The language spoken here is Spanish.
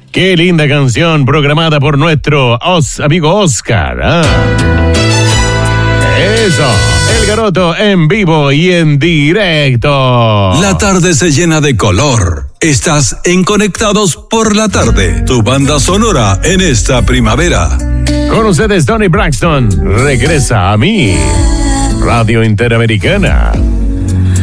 Qué linda canción programada por nuestro amigo Oscar. Eso, El Garoto en vivo y en directo. La tarde se llena de color. Estás en Conectados por la Tarde, tu banda sonora en esta primavera. Con ustedes, Tony Braxton. Regresa a mí. Radio Interamericana.